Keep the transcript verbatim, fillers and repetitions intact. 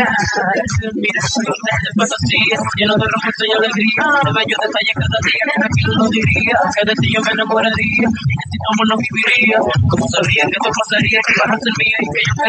Mira, te pasa así, lleno de romance y alegría, de bellos detalles cada día, que aquí no lo diría, que de ti yo me enamoraría, y que si tu amor no viviría, como sabría que esto pasaría, que ibas a ser mía y que yo